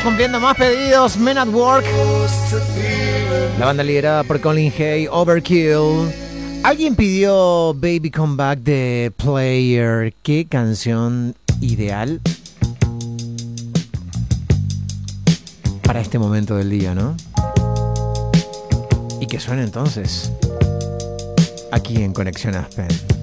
cumpliendo más pedidos. Men at Work. La banda liderada por Colin Hay, Overkill. Alguien pidió Baby Come Back de Player. Qué canción ideal para este momento del día, ¿no? Y que suene entonces aquí en Conexión Aspen.